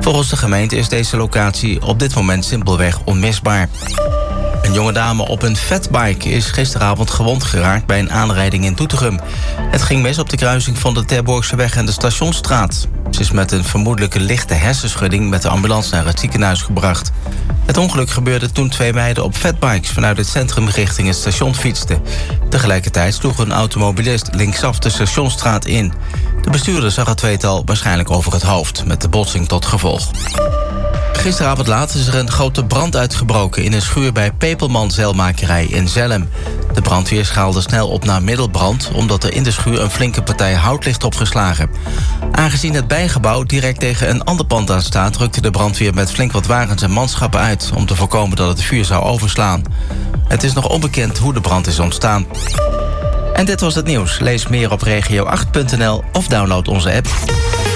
Volgens de gemeente is deze locatie op dit moment simpelweg onmisbaar. Een jonge dame op een fatbike is gisteravond gewond geraakt bij een aanrijding in Doetinchem. Het ging mis op de kruising van de Terborgseweg en de Stationsstraat. Ze is met een vermoedelijke lichte hersenschudding met de ambulance naar het ziekenhuis gebracht. Het ongeluk gebeurde toen 2 meiden op fatbikes vanuit het centrum richting het station fietsten. Tegelijkertijd sloeg een automobilist linksaf de Stationsstraat in. De bestuurder zag het tweetal waarschijnlijk over het hoofd, met de botsing tot gevolg. Gisteravond laat is er een grote brand uitgebroken in een schuur bij Peperman Zeilmakerij in Zelhem. De brandweer schaalde snel op naar middelbrand, omdat er in de schuur een flinke partij hout ligt opgeslagen. Aangezien het bijgebouw direct tegen een ander pand aan staat, rukte de brandweer met flink wat wagens en manschappen uit om te voorkomen dat het vuur zou overslaan. Het is nog onbekend hoe de brand is ontstaan. En dit was het nieuws. Lees meer op regio8.nl of download onze app.